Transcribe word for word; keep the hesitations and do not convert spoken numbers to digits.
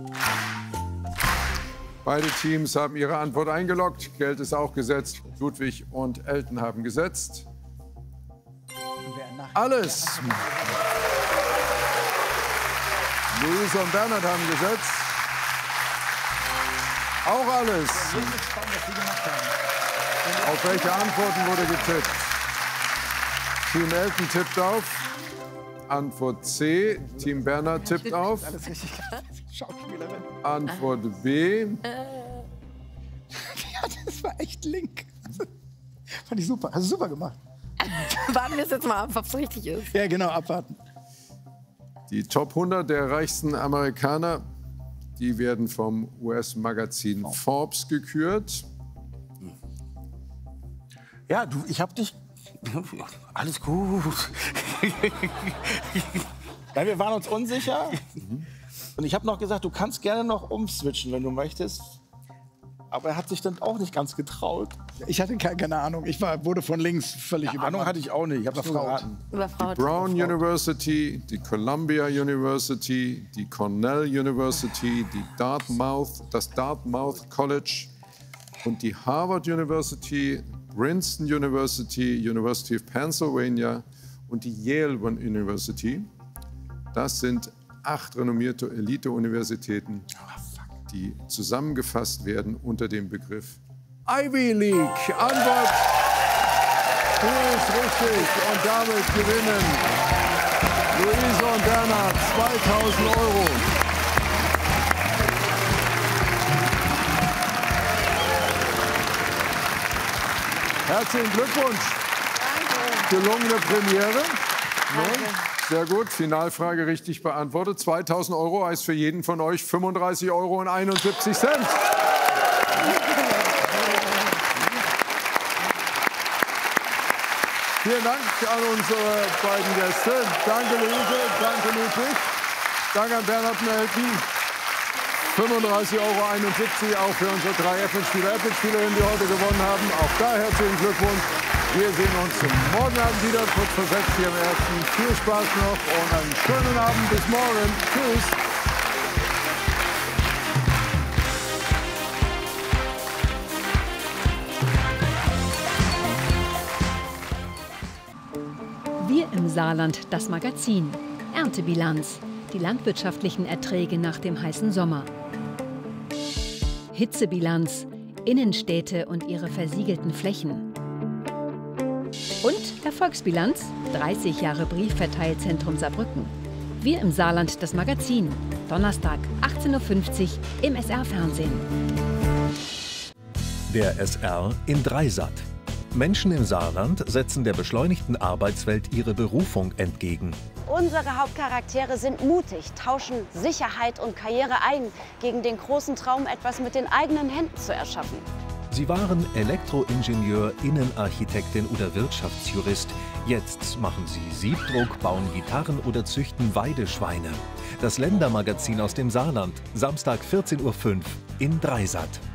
Beide Teams haben ihre Antwort eingeloggt. Geld ist auch gesetzt. Ludwig und Elton haben gesetzt. Alles. Luise und Bernhard haben gesetzt. Auch alles. Auf welche Antworten wurde getippt? Team Elton tippt auf. Antwort C. Team Bernhard tippt auf. Alles richtig klar. Schauspielerin. Antwort B. Ja, das war echt link. Fand ich super. Hast du super gemacht. Warten wir es jetzt mal ab, ob es richtig ist. Ja, genau, abwarten. Die Top hundert der reichsten Amerikaner, die werden vom U S-Magazin Forbes gekürt. Ja, du, ich hab dich... Alles gut. Ja, wir waren uns unsicher. Mhm. Und ich habe noch gesagt, du kannst gerne noch umswitchen, wenn du möchtest. Aber er hat sich dann auch nicht ganz getraut. Ich hatte keine, keine Ahnung. Ich war, wurde von links völlig ja, überrannt. Ahnung hatte ich auch nicht. Ich habe nur geraten. Die Brown University, die Columbia University, die Cornell University, die Dartmouth, das Dartmouth College und die Harvard University, Princeton University, University of Pennsylvania und die Yale University. Das sind acht renommierte Elite-Universitäten, die zusammengefasst werden unter dem Begriff Ivy League. Antwort ist richtig. Und damit gewinnen Luise und Bernhard zweitausend Euro. Herzlichen Glückwunsch. Danke. Gelungene Premiere. Danke. Sehr gut. Finalfrage richtig beantwortet. zweitausend Euro heißt für jeden von euch fünfunddreißig Euro und einundsiebzig Cent. Vielen Dank an unsere beiden Gäste. Danke, Luise. Danke, Ludwig. Danke an Bernhard und Elton. fünfunddreißig Euro einundsiebzig auch für unsere drei F-Spieler, F-Spielerinnen, die heute gewonnen haben. Auch da herzlichen Glückwunsch. Wir sehen uns morgen Abend wieder, kurz vor sechs hier im Ersten. Viel Spaß noch und einen schönen Abend. Bis morgen. Tschüss. Wir im Saarland, das Magazin. Erntebilanz. Die landwirtschaftlichen Erträge nach dem heißen Sommer. Hitzebilanz. Innenstädte und ihre versiegelten Flächen. Und Erfolgsbilanz, dreißig Jahre Briefverteilzentrum Saarbrücken. Wir im Saarland, das Magazin. Donnerstag, achtzehn Uhr fünfzig im S R-Fernsehen. Der S R in Dreisat. Menschen im Saarland setzen der beschleunigten Arbeitswelt ihre Berufung entgegen. Unsere Hauptcharaktere sind mutig, tauschen Sicherheit und Karriere ein, gegen den großen Traum, etwas mit den eigenen Händen zu erschaffen. Sie waren Elektroingenieur, Innenarchitektin oder Wirtschaftsjurist. Jetzt machen sie Siebdruck, bauen Gitarren oder züchten Weideschweine. Das Ländermagazin aus dem Saarland, Samstag vierzehn Uhr fünf in Dreisat.